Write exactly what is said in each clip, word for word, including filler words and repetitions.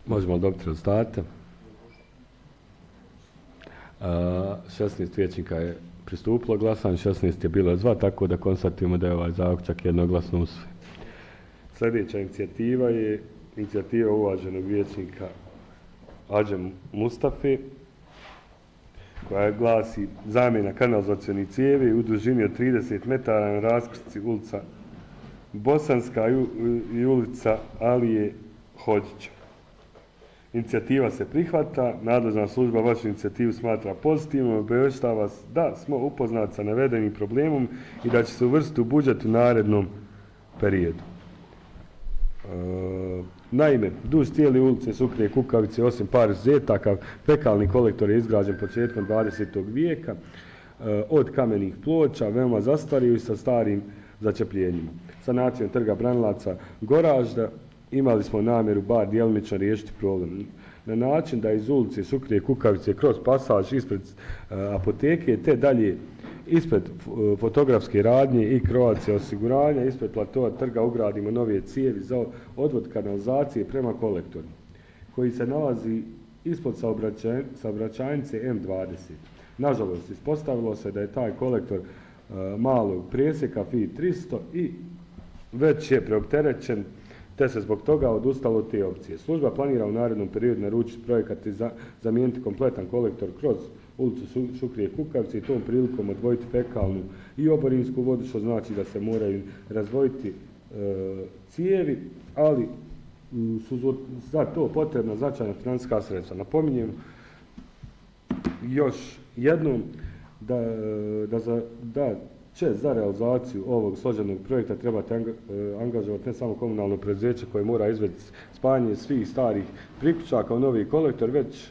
Možemo li dobiti rezultate? šesnaest vijećnika je pristupilo glasanju, šesnaest je bilo za, tako da konstatujemo da je ovaj zaključak jednoglasno usvojen. Sljedeća inicijativa je inicijativa uvaženog vijećnika Adžem Mustafe, koja glasi zamjena kanalizacionih cijevi u dužini od trideset metara na raskrsnici ulica Bosanska i ulica Alije Hodžića. Inicijativa se prihvata, nadležna služba vašu inicijativu smatra pozitivnom, obavještava vas da smo upoznati sa navedenim problemom i da će se uvrstiti u budžet u narednom periodu. E, naime, duž cijele ulice Sukrije Kukavice, osim par izuzetaka, fekalni kolektor je izgrađen početkom dvadesetog vijeka e, od kamenih ploča, veoma zastario i sa starim začepljenjima. Sanacijom trga Branilaca Goražda imali smo namjeru bar djelomično riješiti problem. Na način da iz ulice Sukrije Kukavice kroz pasaž ispred uh, apoteke te dalje ispred uh, fotografske radnje i Croatia osiguranja ispred platoa trga ugradimo nove cijevi za odvod kanalizacije prema kolektoru koji se nalazi ispod saobraćajnice M dvadeset. Nažalost, ispostavilo se da je taj kolektor uh, malog presjeka F I tristo i već je preopterećen, te se zbog toga odustalo od te opcije. Služba planira u narednom periodu naručiti projekat i za, zamijeniti kompletan kolektor kroz ulicu Sukrije Kukavice i tom prilikom odvojiti fekalnu i oborinsku vodu, što znači da se moraju razdvojiti e, cijevi, ali m, su za to potrebna značajna financijska sredstva. Napominjem još jednom da, da, za, da će za realizaciju ovog složenog projekta trebate angažovati ne samo komunalno preduzeće koje mora izvesti spajanje svih starih priključaka u novi kolektor, već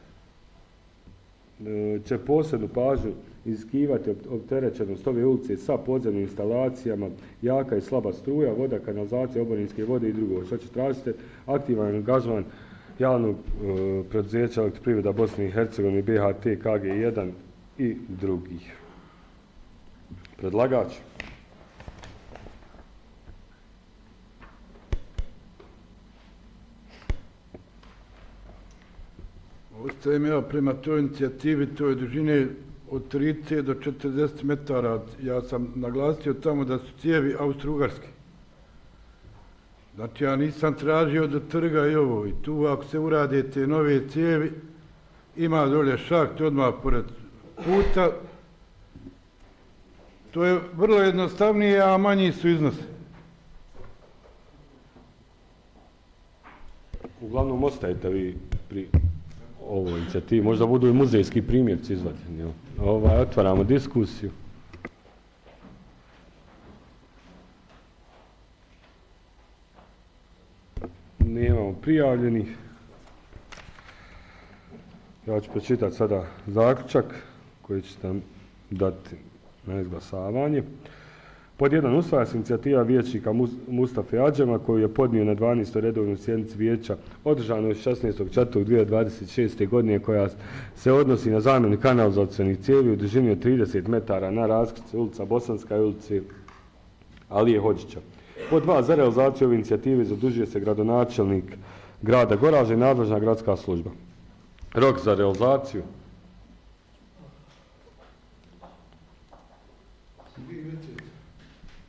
će posebnu pažnju iziskivati opterećenost ove ulice sa podzemnim instalacijama, jaka i slaba struja, voda, kanalizacija, oborinske vode i drugo. Što će tražiti aktivan angažman javnog preduzeća Elektroprivreda Bosne i Hercegovine, B H T, K G jedan i drugih. Predlagač. Ostajem ja prema toj inicijativi, toj dužine od trideset do četrdeset metara. Ja sam naglasio tamo da su cijevi austro-ugarske. Znači, ja nisam tražio do trga i ovo. I tu, ako se urade te nove cijevi, ima dolje šakt odmah pored puta. To je vrlo jednostavnije, a manji su iznosi. Uglavnom, ostajete vi pri ovoj inicijativi. Možda budu i muzejski primjerci izvađeni. Ovaj, otvaramo diskusiju. Nemamo prijavljenih. Ja ću pročitati sada zaključak koji ćete nam dati na izglasavanje. Pod jedan, usvaja se inicijativa vijećnika Mustafe Adžema koju je podnio na dvanaestoj redovnoj sjednici vijeća održanoj šesnaestog četvrtog dvije hiljade dvadeset šeste. godine koja se odnosi na zamjenu kanalizacionih cijevi u dužini od trideset metara na raskrsnici ulica Bosanska i ulici Alije Hodžića. Pod dva, za realizaciju ove inicijative zadužuje se gradonačelnik grada Goražda i nadležna gradska služba. Rok za realizaciju